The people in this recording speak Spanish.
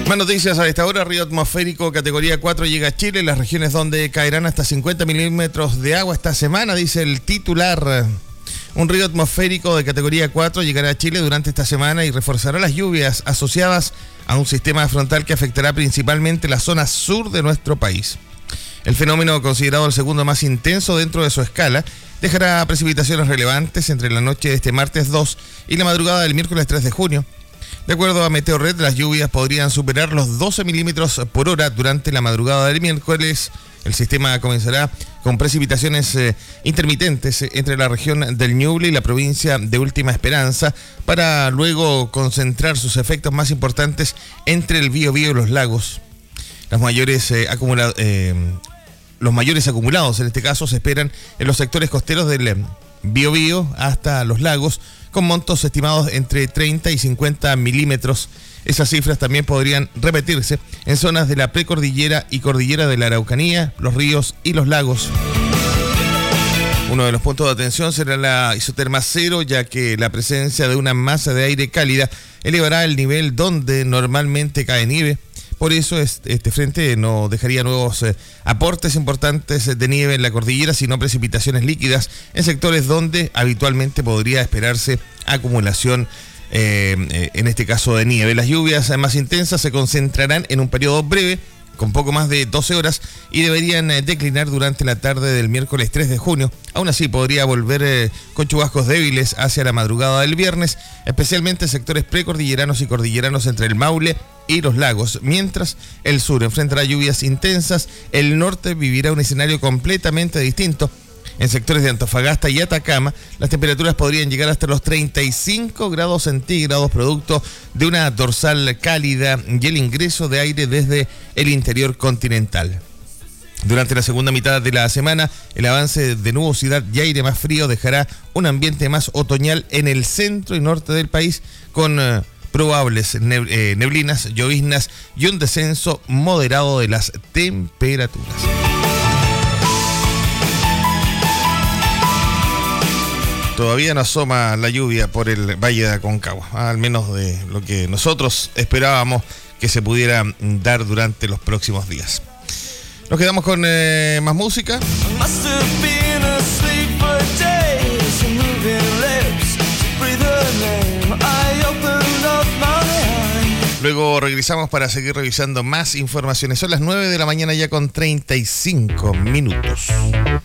Más noticias a esta hora. Río atmosférico categoría 4 llega a Chile, las regiones donde caerán hasta 50 milímetros de agua esta semana, dice el titular. Un río atmosférico de categoría 4 llegará a Chile durante esta semana y reforzará las lluvias asociadas a un sistema frontal que afectará principalmente la zona sur de nuestro país. El fenómeno, considerado el segundo más intenso dentro de su escala, dejará precipitaciones relevantes entre la noche de este martes 2 y la madrugada del miércoles 3 de junio. De acuerdo a Meteorred, las lluvias podrían superar los 12 milímetros por hora durante la madrugada del miércoles. El sistema comenzará con precipitaciones intermitentes entre la región del Ñuble y la provincia de Última Esperanza, para luego concentrar sus efectos más importantes entre el Biobío y los lagos. Los mayores acumulados en este caso se esperan en los sectores costeros del Biobío hasta los lagos, con montos estimados entre 30 y 50 milímetros. Esas cifras también podrían repetirse en zonas de la precordillera y cordillera de la Araucanía, los ríos y los lagos. Uno de los puntos de atención será la isoterma cero, ya que la presencia de una masa de aire cálida elevará el nivel donde normalmente cae nieve. Por eso este frente no dejaría nuevos aportes importantes de nieve en la cordillera, sino precipitaciones líquidas en sectores donde habitualmente podría esperarse acumulación, en este caso de nieve. Las lluvias más intensas se concentrarán en un periodo breve, con poco más de 12 horas, y deberían declinar durante la tarde del miércoles 3 de junio. Aún así, podría volver con chubascos débiles hacia la madrugada del viernes, especialmente en sectores precordilleranos y cordilleranos entre el Maule y los lagos. Mientras el sur enfrentará lluvias intensas, el norte vivirá un escenario completamente distinto. En sectores de Antofagasta y Atacama, las temperaturas podrían llegar hasta los 35 grados centígrados, producto de una dorsal cálida y el ingreso de aire desde el interior continental. Durante la segunda mitad de la semana, el avance de nubosidad y aire más frío dejará un ambiente más otoñal en el centro y norte del país, con probables neblinas, lloviznas y un descenso moderado de las temperaturas. Todavía no asoma la lluvia por el Valle de Aconcagua, al menos de lo que nosotros esperábamos que se pudiera dar durante los próximos días. Nos quedamos con más música. Luego regresamos para seguir revisando más informaciones. Son las 9 de la mañana ya con 35 minutos.